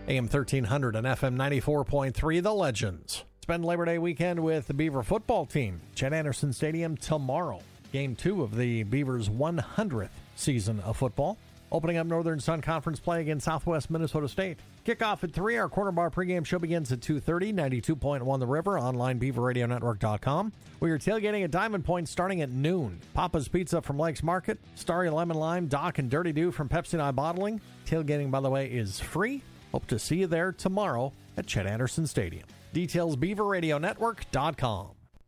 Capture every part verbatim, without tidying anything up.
A M thirteen hundred and F M ninety-four point three, The Legends. Spend Labor Day weekend with the Beaver football team. Chet Anderson Stadium tomorrow. Game two of the Beavers' one hundredth season of football. Opening up Northern Sun Conference play against Southwest Minnesota State. Kickoff at three. Our Corner Bar pregame show begins at two thirty. ninety-two point one The River. Online, beaver radio network dot com. We are tailgating at Diamond Point starting at noon. Papa's Pizza from Lakes Market. Starry Lemon Lime, Doc, and Dirty Dew from Pepsi and I Bottling. Tailgating, by the way, is free. Hope to see you there tomorrow at Chet Anderson Stadium. Details, beaver radio network dot com.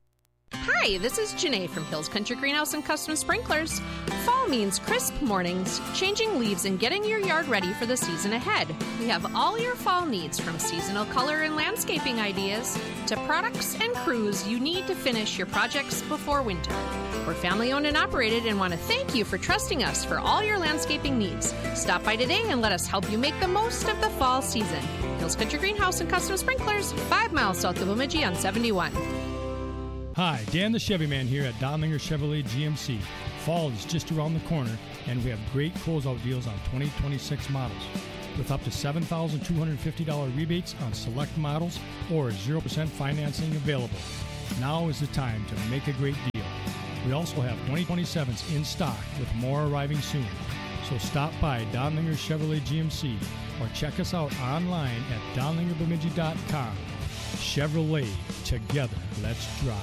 Hi, this is Janae from Hills Country Greenhouse and Custom Sprinklers. Fall means crisp mornings, changing leaves, and getting your yard ready for the season ahead. We have all your fall needs, from seasonal color and landscaping ideas to products and crews you need to finish your projects before winter. We're family owned and operated and want to thank you for trusting us for all your landscaping needs. Stop by today and let us help you make the most of the fall season. Hills Country Greenhouse and Custom Sprinklers, five miles south of Bemidji on seventy-one. Hi, Dan the Chevy Man here at Donlinger Chevrolet G M C. Fall is just around the corner, and we have great closeout deals on twenty twenty-six models, with up to seven thousand two hundred fifty dollars rebates on select models or zero percent financing available. Now is the time to make a great deal. We also have twenty twenty-sevens in stock, with more arriving soon. So stop by Donlinger Chevrolet G M C or check us out online at donlinger bemidji dot com. Chevrolet, together, let's drive.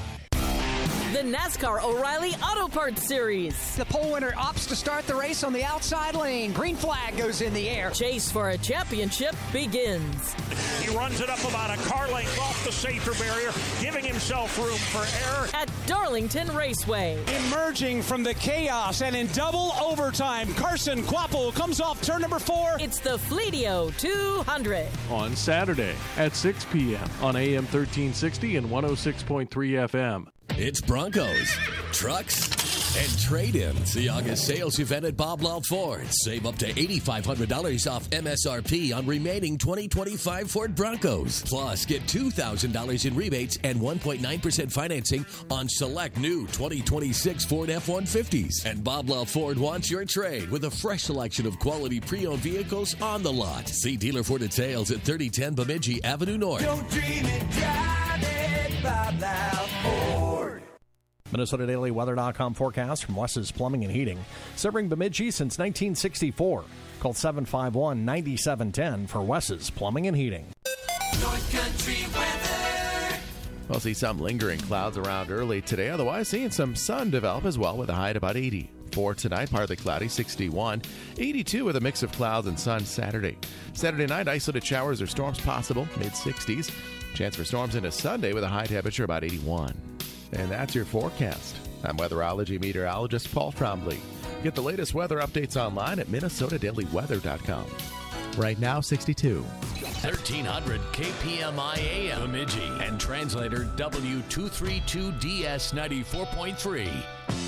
The NASCAR O'Reilly Auto Parts Series. The pole winner opts to start the race on the outside lane. Green flag goes in the air. Chase for a championship begins. He runs it up about a car length off the safety barrier, giving himself room for error. At Darlington Raceway. Emerging from the chaos and in double overtime, Carson Quapple comes off turn number four. It's the Fleetio two hundred. On Saturday at six p.m. on A M thirteen sixty and one oh six point three F M. It's Broncos, trucks, and trade-ins. The August sales event at Bob Law Ford. Save up to eight thousand five hundred dollars off M S R P on remaining twenty twenty-five Ford Broncos. Plus, get two thousand dollars in rebates and one point nine percent financing on select new twenty twenty-six Ford F one fifties. And Bob Law Ford wants your trade with a fresh selection of quality pre-owned vehicles on the lot. See dealer for details at thirty ten Bemidji Avenue North. Don't dream it, drive it, Bob Law Ford. Minnesota Daily Weather dot com forecast from Wes's Plumbing and Heating. Serving Bemidji since nineteen sixty-four. Call seven five one, nine seven one zero for Wes's Plumbing and Heating. North Country weather. We'll see some lingering clouds around early today. Otherwise, seeing some sun develop as well with a high at about eighty. For tonight, partly cloudy, sixty-one. eighty-two with a mix of clouds and sun Saturday. Saturday night, isolated showers or storms possible, mid-sixties. Chance for storms into Sunday with a high temperature about eighty-one. And that's your forecast. I'm weatherology meteorologist Paul Trombley. Get the latest weather updates online at minnesota daily weather dot com. Right now, sixty-two. thirteen hundred K P M I A M Bemidji and translator W two thirty-two D S ninety-four point three.